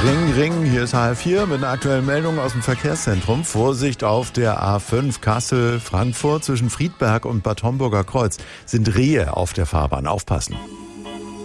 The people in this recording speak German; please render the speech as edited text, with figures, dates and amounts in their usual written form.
Ring, Ring, hier ist H4 mit einer aktuellen Meldung aus dem Verkehrszentrum. Vorsicht auf der A5 Kassel-Frankfurt zwischen Friedberg und Bad Homburger Kreuz sind Rehe auf der Fahrbahn. Aufpassen.